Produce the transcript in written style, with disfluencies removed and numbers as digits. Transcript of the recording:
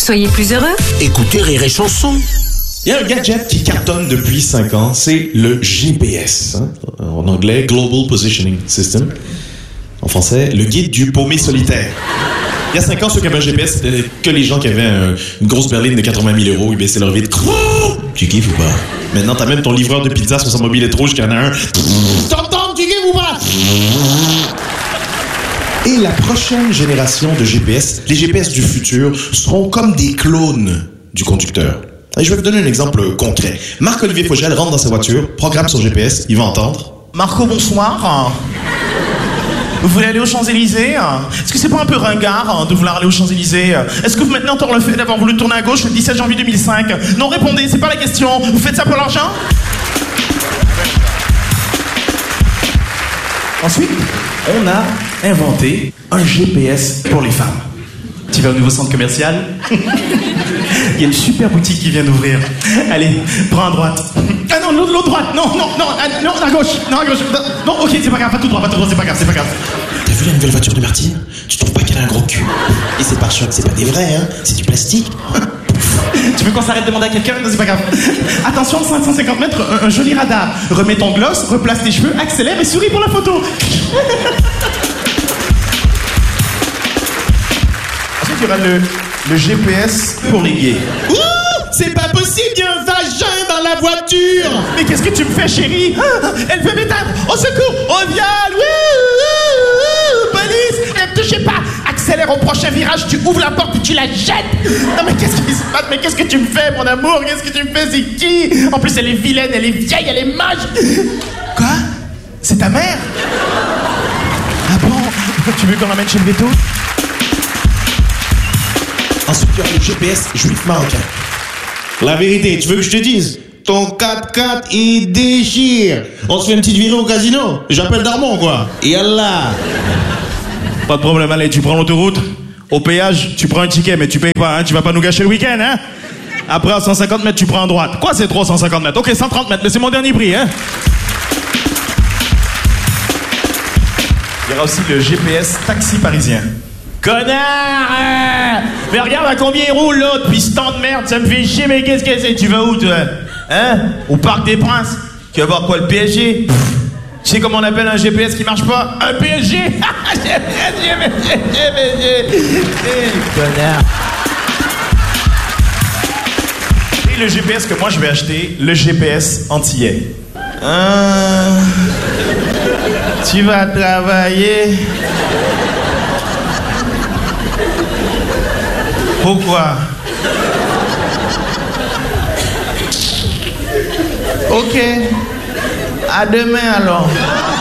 Soyez plus heureux. Écoutez Rire et Chanson. Il y a un gadget qui cartonne depuis 5 ans, c'est le GPS. En anglais, Global Positioning System. En français, le guide du paumé solitaire. Il y a 5 ans, ceux qui avaient un GPS, c'était que les gens qui avaient une grosse berline de 80 000 €, ils baissaient leur vitre. Tu kiffes ou pas? Maintenant, t'as même ton livreur de pizza sur sa mobilette rouge qui en a un. T'entends, tu kiffes ou pas? Et la prochaine génération de GPS, les GPS du futur, seront comme des clones du conducteur. Et je vais vous donner un exemple concret. Marc-Olivier Fogel rentre dans sa voiture, programme son GPS, il va entendre. Marco, bonsoir. Vous voulez aller aux Champs-Élysées? Est-ce que c'est pas un peu ringard de vouloir aller aux Champs-Élysées? Est-ce que vous maintenez encore le fait d'avoir voulu tourner à gauche le 17 janvier 2005? Non, répondez, c'est pas la question. Vous faites ça pour l'argent? Ensuite, on a inventé un GPS pour les femmes. Tu vas au nouveau centre commercial? Il y a une super boutique qui vient d'ouvrir. Allez, prends à droite. Ah non, l'autre droite. Non, à gauche. Non, à gauche. Non, ok, c'est pas grave, pas tout droit, c'est pas grave. T'as vu la nouvelle voiture de Martine? Tu trouves pas qu'elle a un gros cul? Et ces pare-chocs, c'est pas des vrais, hein? C'est du plastique. Tu veux qu'on s'arrête de demander à quelqu'un? Non, c'est pas grave. Attention, 550 mètres, un joli radar. Remets ton gloss, replace tes cheveux, accélère et souris pour la photo. Ensuite, il y aura le GPS pour les gays. Ouh! C'est pas possible, il y a un vagin dans la voiture! Mais qu'est-ce que tu me fais, chérie? Elle veut m'éteindre! Au secours! Au viol! Police! Ne me touchez pas! Accélère au prochain virage, tu ouvres la porte et tu la jettes! Non mais qu'est-ce qui se passe? Mais qu'est-ce que tu me fais, mon amour? Qu'est-ce que tu me fais? C'est qui? En plus, elle est vilaine, elle est vieille, elle est moche! Quoi? C'est ta mère? Ah bon? Tu veux qu'on l'emmène chez le veto? Ensuite, il y aura le GPS juif marocain. La vérité, tu veux que je te dise? Ton 4x4, il déchire. On se fait une petite virée au casino. J'appelle Darmon, quoi. Yallah. Pas de problème, allez, tu prends l'autoroute. Au péage, tu prends un ticket, mais tu payes pas, hein. Tu vas pas nous gâcher le week-end, hein. Après, à 150 mètres, tu prends à droite. Quoi, c'est trop, 150 mètres? Ok, 130 mètres, mais c'est mon dernier prix, hein. Il y aura aussi le GPS taxi parisien. Connard! Mais regarde à combien il roule l'autre, puis ce temps de merde, ça me fait chier, mais qu'est-ce que c'est? Tu vas où, toi? Hein? Au Parc des Princes? Tu vas voir quoi, le PSG? Tu sais comment on appelle un GPS qui marche pas? Un PSG! Connard! Et le GPS que moi je vais acheter, le GPS antillais. Tu vas travailler... Pourquoi? Ok. À demain alors.